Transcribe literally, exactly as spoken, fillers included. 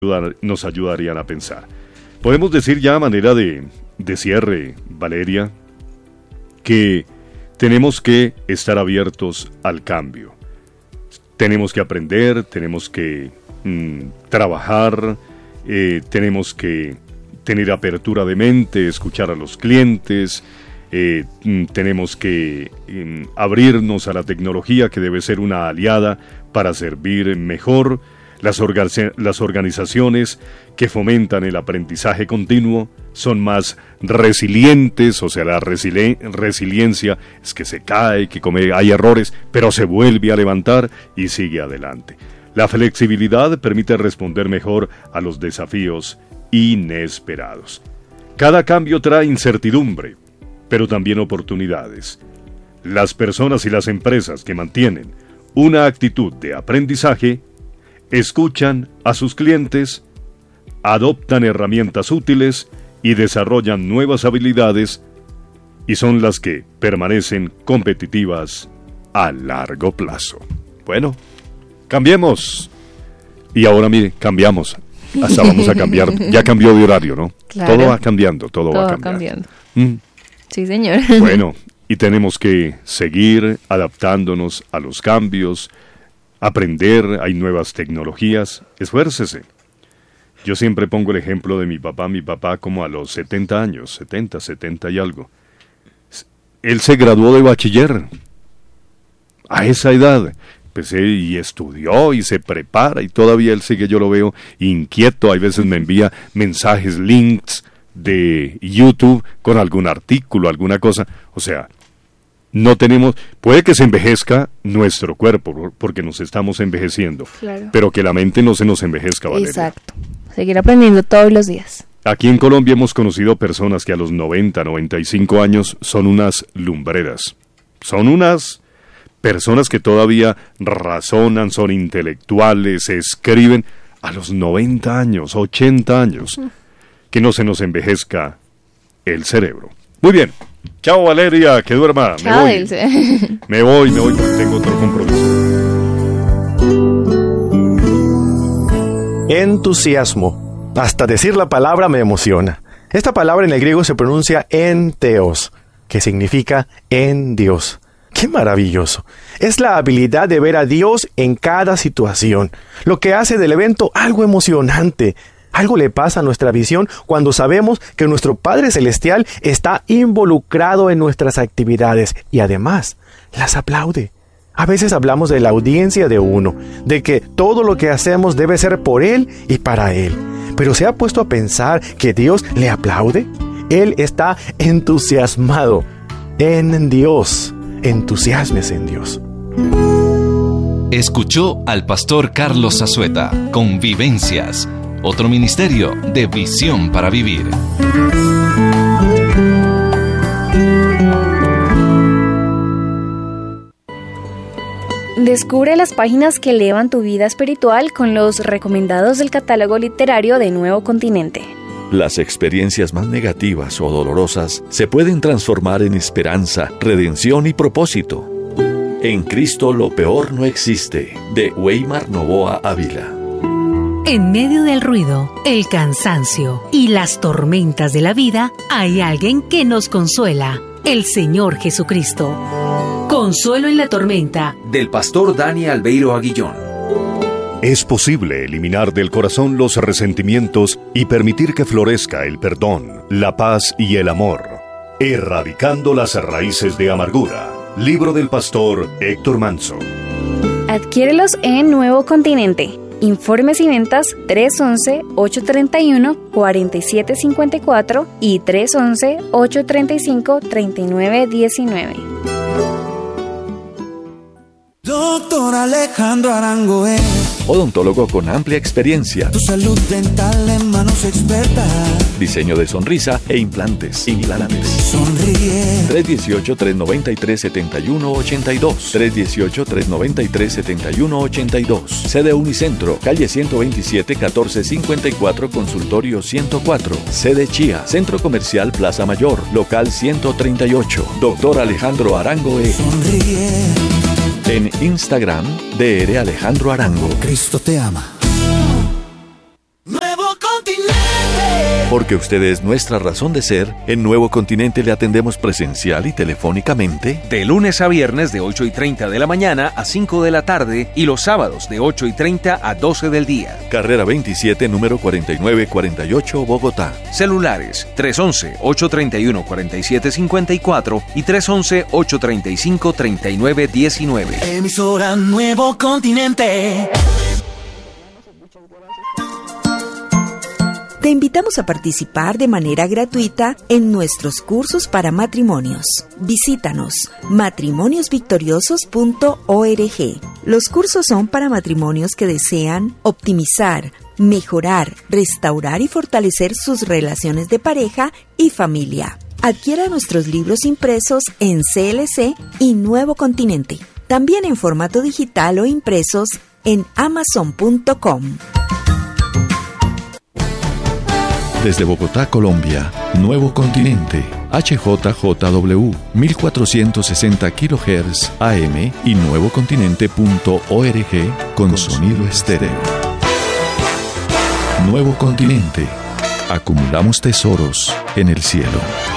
nos ayudarían a pensar. Podemos decir ya a manera de, de cierre, Valeria, que tenemos que estar abiertos al cambio. Tenemos que aprender, tenemos que mmm, trabajar, eh, tenemos que tener apertura de mente, escuchar a los clientes, eh, mmm, tenemos que mmm, abrirnos a la tecnología, que debe ser una aliada para servir mejor. Las, orga- las organizaciones que fomentan el aprendizaje continuo son más resilientes, o sea, la resili- resiliencia es que se cae, que come, hay errores, pero se vuelve a levantar y sigue adelante. La flexibilidad permite responder mejor a los desafíos inesperados. Cada cambio trae incertidumbre, pero también oportunidades. Las personas y las empresas que mantienen una actitud de aprendizaje escuchan a sus clientes, adoptan herramientas útiles y desarrollan nuevas habilidades, y son las que permanecen competitivas a largo plazo. Bueno, cambiemos. Y ahora mire, cambiamos. Hasta vamos a cambiar. Ya cambió de horario, ¿no? Claro. Todo va cambiando, todo, todo va va cambiando. cambiando. Mm. Sí, señor. Bueno, y tenemos que seguir adaptándonos a los cambios, aprender, hay nuevas tecnologías, esfuércese. Yo siempre pongo el ejemplo de mi papá, mi papá como a los setenta años, setenta, setenta y algo. Él se graduó de bachiller, a esa edad, pues él y estudió y se prepara y todavía él sigue, yo lo veo inquieto, hay veces me envía mensajes, links de YouTube con algún artículo, alguna cosa, o sea, no tenemos, puede que se envejezca nuestro cuerpo, porque nos estamos envejeciendo, Claro. pero que la mente no se nos envejezca, Valeria. Exacto. Seguir aprendiendo todos los días. Aquí en Colombia hemos conocido personas que a los noventa, noventa y cinco años son unas lumbreras. Son unas personas que todavía razonan, son intelectuales, escriben a los noventa años, ochenta años. Que no se nos envejezca el cerebro. Muy bien. Chao, Valeria, que duerma. Chao, me voy. Ilse. Me voy, me voy porque tengo otro compromiso. Entusiasmo. Hasta decir la palabra me emociona. Esta palabra en el griego se pronuncia enteos, que significa en Dios. ¡Qué maravilloso! Es la habilidad de ver a Dios en cada situación, lo que hace del evento algo emocionante. Algo le pasa a nuestra visión cuando sabemos que nuestro Padre Celestial está involucrado en nuestras actividades y además las aplaude. A veces hablamos de la audiencia de uno, de que todo lo que hacemos debe ser por Él y para Él. Pero ¿se ha puesto a pensar que Dios le aplaude? Él está entusiasmado en Dios. Entusiasmes en Dios. Escuchó al pastor Carlos Zazueta con Vivencias, otro ministerio de visión para vivir. Descubre las páginas que elevan tu vida espiritual con los recomendados del catálogo literario de Nuevo Continente. Las experiencias más negativas o dolorosas se pueden transformar en esperanza, redención y propósito. En Cristo lo peor no existe, de Weimar Novoa Ávila. En medio del ruido, el cansancio y las tormentas de la vida, hay alguien que nos consuela, el Señor Jesucristo. Consuelo en la tormenta, del pastor Dani Albeiro Aguillón. Es posible eliminar del corazón los resentimientos y permitir que florezca el perdón, la paz y el amor, erradicando las raíces de amargura. Libro del pastor Héctor Manso. Adquiérelos en Nuevo Continente. Informes y ventas tres once, ocho treinta y uno, cuarenta y siete cincuenta y cuatro y tres once, ocho treinta y cinco, treinta y nueve diecinueve. Doctor Alejandro Arango es Odontólogo con amplia experiencia. tu salud dental en manos expertas. Diseño de sonrisa e implantes. Implantes. Sonríe. tres uno ocho, tres nueve tres, siete uno ocho dos. tres uno ocho, tres nueve tres, siete uno ocho dos. Sede Unicentro, calle ciento veintisiete, catorce cincuenta y cuatro, consultorio ciento cuatro. Sede Chía, Centro Comercial Plaza Mayor, local ciento treinta y ocho. Doctor Alejandro Arango E. Sonríe. En Instagram, D R Alejandro Arango. Cristo te ama. Porque usted es nuestra razón de ser, en Nuevo Continente le atendemos presencial y telefónicamente de lunes a viernes de ocho y treinta de la mañana a cinco de la tarde y los sábados de ocho y treinta a doce del día. Carrera veintisiete, número cuarenta y nueve cuarenta y ocho, Bogotá. Celulares tres once, ocho treinta y uno, cuarenta y siete cincuenta y cuatro y tres once, ocho treinta y cinco, treinta y nueve diecinueve. Emisora Nuevo Continente. Te invitamos a participar de manera gratuita en nuestros cursos para matrimonios. Visítanos matrimonios victoriosos punto org. Los cursos son para matrimonios que desean optimizar, mejorar, restaurar y fortalecer sus relaciones de pareja y familia. Adquiera nuestros libros impresos en C L C y Nuevo Continente. También en formato digital o impresos en amazon punto com. Desde Bogotá, Colombia, Nuevo Continente, H J J W, mil cuatrocientos sesenta kilohertz A M y nuevocontinente punto org con sonido estéreo. Nuevo Continente, acumulamos tesoros en el cielo.